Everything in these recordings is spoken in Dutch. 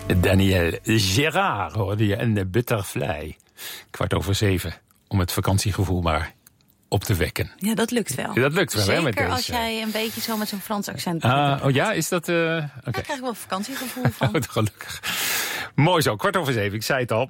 Daniel Gérard hoorde je en de Butterfly. 6:15, om het vakantiegevoel maar op te wekken. Ja, dat lukt wel. Ja, dat lukt wel, zeker hè, met deze. Als jij een beetje zo met zo'n Frans accent... Oh ja, is dat... Daar krijg ik wel vakantiegevoel van. Gelukkig. Mooi zo, 6:15, ik zei het al.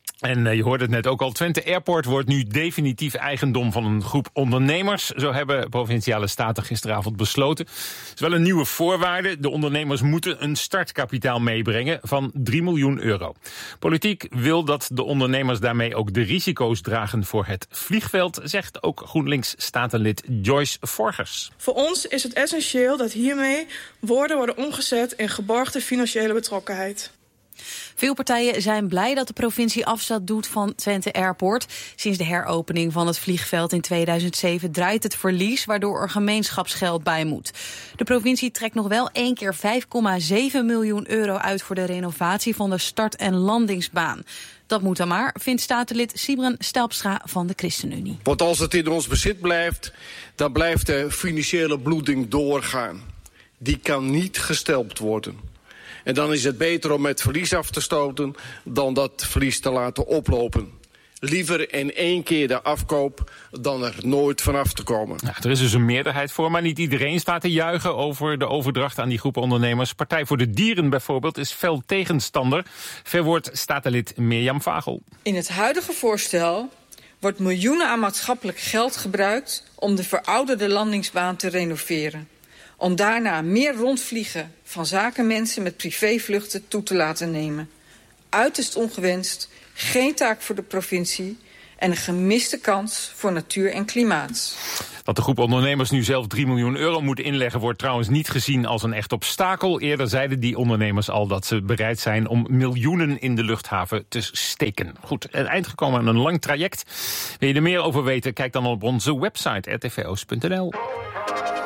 En je hoorde het net ook al, Twente Airport wordt nu definitief eigendom van een groep ondernemers. Zo hebben provinciale staten gisteravond besloten. Het is wel een nieuwe voorwaarde. De ondernemers moeten een startkapitaal meebrengen van €3 miljoen. Politiek wil dat de ondernemers daarmee ook de risico's dragen voor het vliegveld, zegt ook GroenLinks-statenlid Joyce Vorgers. Voor ons is het essentieel dat hiermee woorden worden omgezet in geborgde financiële betrokkenheid. Veel partijen zijn blij dat de provincie afstand doet van Twente Airport. Sinds de heropening van het vliegveld in 2007 draait het verlies, waardoor er gemeenschapsgeld bij moet. De provincie trekt nog wel 1 keer €5,7 miljoen uit voor de renovatie van de start- en landingsbaan. Dat moet dan maar, vindt statenlid Sibren Stelpstra van de ChristenUnie. Want als het in ons bezit blijft, dan blijft de financiële bloeding doorgaan. Die kan niet gestelpt worden. En dan is het beter om het verlies af te stoten dan dat verlies te laten oplopen. Liever in 1 keer de afkoop dan er nooit vanaf te komen. Ja, er is dus een meerderheid voor, maar niet iedereen staat te juichen over de overdracht aan die groep ondernemers. Partij voor de Dieren bijvoorbeeld is fel tegenstander. Verwoordt statenlid Mirjam Vagel. In het huidige voorstel wordt miljoenen aan maatschappelijk geld gebruikt om de verouderde landingsbaan te renoveren. Om daarna meer rondvliegen van zakenmensen met privévluchten toe te laten nemen. Uiterst ongewenst, geen taak voor de provincie en een gemiste kans voor natuur en klimaat. Dat de groep ondernemers nu zelf €3 miljoen moet inleggen wordt trouwens niet gezien als een echt obstakel. Eerder zeiden die ondernemers al dat ze bereid zijn om miljoenen in de luchthaven te steken. Goed, het eind gekomen aan een lang traject. Wil je er meer over weten? Kijk dan op onze website rtvo's.nl.